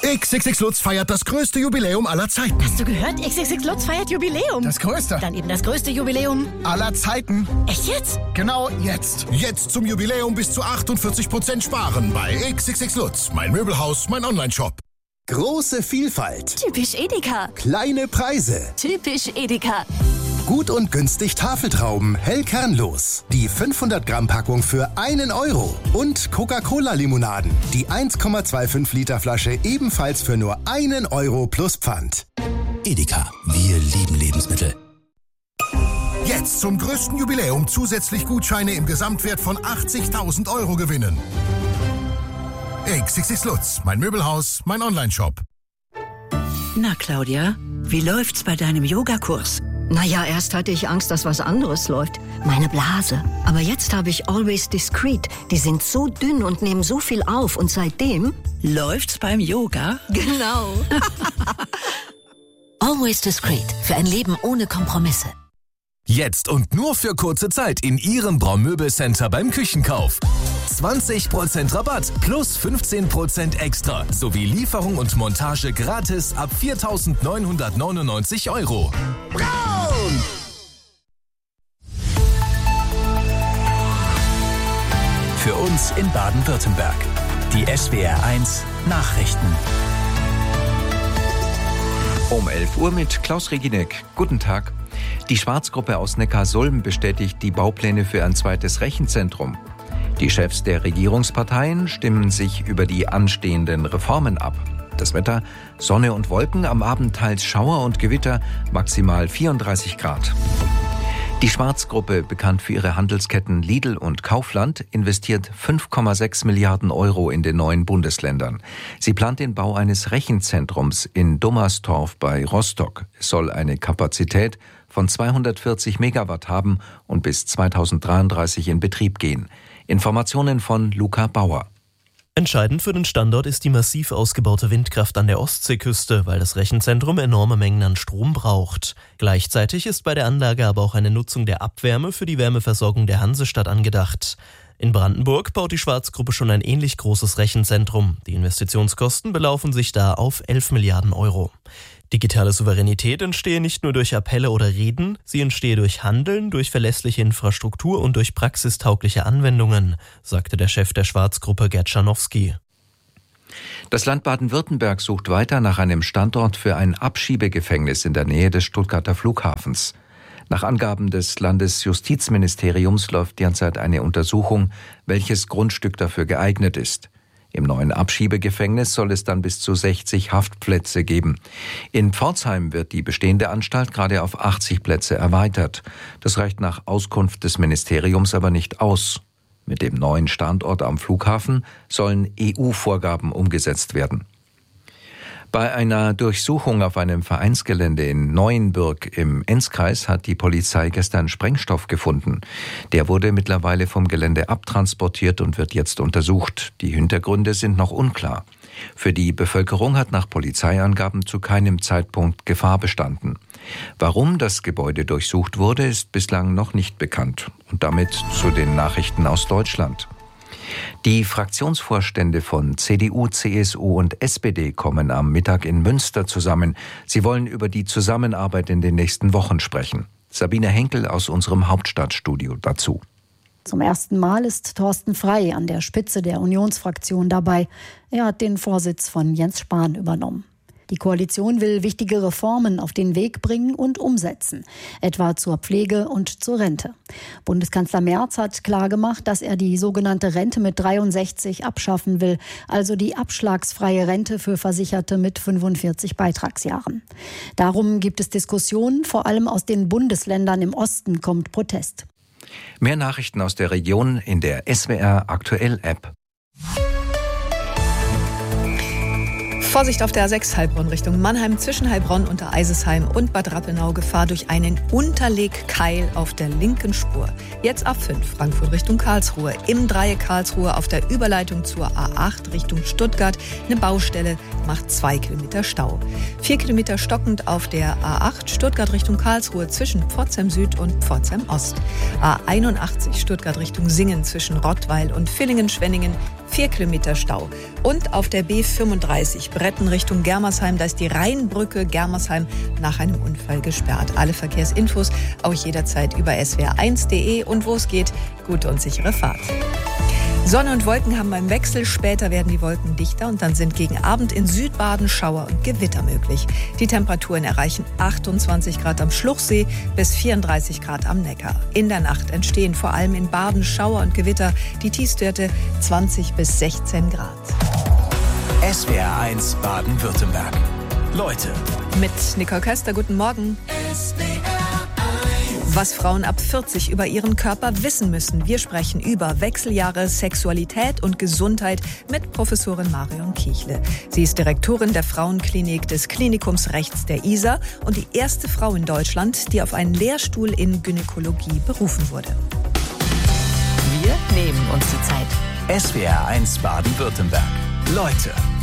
XXX Lutz feiert das größte Jubiläum aller Zeiten. Hast du gehört? XXX Lutz feiert Jubiläum. Das größte? Dann eben das größte Jubiläum aller Zeiten. Echt jetzt? Genau jetzt. Jetzt zum Jubiläum bis zu 48% sparen bei XXX Lutz. Mein Möbelhaus, mein Onlineshop. Große Vielfalt. Typisch Edeka. Kleine Preise. Typisch Edeka. Gut und günstig Tafeltrauben, hell kernlos. Die 500 Gramm Packung für 1 Euro. Und Coca-Cola-Limonaden. Die 1,25 Liter Flasche ebenfalls für nur 1 Euro plus Pfand. Edeka, wir lieben Lebensmittel. Jetzt zum größten Jubiläum zusätzlich Gutscheine im Gesamtwert von 80.000 Euro gewinnen. XXX Lutz, mein Möbelhaus, mein Onlineshop. Na, Claudia, wie läuft's bei deinem Yogakurs? Naja, erst hatte ich Angst, dass was anderes läuft. Meine Blase. Aber jetzt habe ich Always Discreet. Die sind so dünn und nehmen so viel auf. Und seitdem... Läuft's beim Yoga? Genau. Always Discreet. Für ein Leben ohne Kompromisse. Jetzt und nur für kurze Zeit in Ihrem Braun-Möbel-Center beim Küchenkauf. 20% Rabatt plus 15% extra sowie Lieferung und Montage gratis ab 4.999 €. Braun! Für uns in Baden-Württemberg. Die SWR1 Nachrichten. Um 11 Uhr mit Klaus Reginek. Guten Tag. Die Schwarzgruppe aus Neckarsulm bestätigt die Baupläne für ein zweites Rechenzentrum. Die Chefs der Regierungsparteien stimmen sich über die anstehenden Reformen ab. Das Wetter: Sonne und Wolken, am Abend teils Schauer und Gewitter, maximal 34 Grad. Die Schwarzgruppe, bekannt für ihre Handelsketten Lidl und Kaufland, investiert 5,6 Milliarden € in den neuen Bundesländern. Sie plant den Bau eines Rechenzentrums in Dummerstorf bei Rostock. Es soll eine Kapazität von 240 Megawatt haben und bis 2033 in Betrieb gehen. Informationen von Luca Bauer. Entscheidend für den Standort ist die massiv ausgebaute Windkraft an der Ostseeküste, weil das Rechenzentrum enorme Mengen an Strom braucht. Gleichzeitig ist bei der Anlage aber auch eine Nutzung der Abwärme für die Wärmeversorgung der Hansestadt angedacht. In Brandenburg baut die Schwarzgruppe schon ein ähnlich großes Rechenzentrum. Die Investitionskosten belaufen sich da auf 11 Milliarden €. Digitale Souveränität entstehe nicht nur durch Appelle oder Reden, sie entstehe durch Handeln, durch verlässliche Infrastruktur und durch praxistaugliche Anwendungen, sagte der Chef der Schwarzgruppe Gerd Scharnowski. Das Land Baden-Württemberg sucht weiter nach einem Standort für ein Abschiebegefängnis in der Nähe des Stuttgarter Flughafens. Nach Angaben des Landesjustizministeriums läuft derzeit eine Untersuchung, welches Grundstück dafür geeignet ist. Im neuen Abschiebegefängnis soll es dann bis zu 60 Haftplätze geben. In Pforzheim wird die bestehende Anstalt gerade auf 80 Plätze erweitert. Das reicht nach Auskunft des Ministeriums aber nicht aus. Mit dem neuen Standort am Flughafen sollen EU-Vorgaben umgesetzt werden. Bei einer Durchsuchung auf einem Vereinsgelände in Neuenbürg im Enzkreis hat die Polizei gestern Sprengstoff gefunden. Der wurde mittlerweile vom Gelände abtransportiert und wird jetzt untersucht. Die Hintergründe sind noch unklar. Für die Bevölkerung hat nach Polizeiangaben zu keinem Zeitpunkt Gefahr bestanden. Warum das Gebäude durchsucht wurde, ist bislang noch nicht bekannt. Und damit zu den Nachrichten aus Deutschland. Die Fraktionsvorstände von CDU, CSU und SPD kommen am Mittag in Münster zusammen. Sie wollen über die Zusammenarbeit in den nächsten Wochen sprechen. Sabine Henkel aus unserem Hauptstadtstudio dazu. Zum ersten Mal ist Thorsten Frey an der Spitze der Unionsfraktion dabei. Er hat den Vorsitz von Jens Spahn übernommen. Die Koalition will wichtige Reformen auf den Weg bringen und umsetzen, etwa zur Pflege und zur Rente. Bundeskanzler Merz hat klargemacht, dass er die sogenannte Rente mit 63 abschaffen will, also die abschlagsfreie Rente für Versicherte mit 45 Beitragsjahren. Darum gibt es Diskussionen, vor allem aus den Bundesländern im Osten kommt Protest. Mehr Nachrichten aus der Region in der SWR Aktuell App. Vorsicht auf der A6 Heilbronn Richtung Mannheim zwischen Heilbronn und der Eisesheim und Bad Rappenau. Gefahr durch einen Unterlegkeil auf der linken Spur. Jetzt A5 Frankfurt Richtung Karlsruhe. Im Dreieck Karlsruhe auf der Überleitung zur A8 Richtung Stuttgart. Eine Baustelle macht 2 Kilometer Stau. 4 Kilometer stockend auf der A8 Stuttgart Richtung Karlsruhe zwischen Pforzheim Süd und Pforzheim Ost. A81 Stuttgart Richtung Singen zwischen Rottweil und Villingen-Schwenningen. 4 Kilometer Stau. Und auf der B35 Bretten Richtung Germersheim, da ist die Rheinbrücke Germersheim nach einem Unfall gesperrt. Alle Verkehrsinfos auch jederzeit über swr1.de und wo es geht, gute und sichere Fahrt. Sonne und Wolken haben einen Wechsel, später werden die Wolken dichter und dann sind gegen Abend in Südbaden Schauer und Gewitter möglich. Die Temperaturen erreichen 28 Grad am Schluchsee bis 34 Grad am Neckar. In der Nacht entstehen vor allem in Baden Schauer und Gewitter, die Tiefstwerte 20 bis 16 Grad. SWR1 Baden-Württemberg. Leute. Mit Nicole Köster, guten Morgen. Was Frauen ab 40 über ihren Körper wissen müssen. Wir sprechen über Wechseljahre, Sexualität und Gesundheit mit Professorin Marion Kiechle. Sie ist Direktorin der Frauenklinik des Klinikums Rechts der Isar und die erste Frau in Deutschland, die auf einen Lehrstuhl in Gynäkologie berufen wurde. Wir nehmen uns die Zeit. SWR1 Baden-Württemberg. Leute.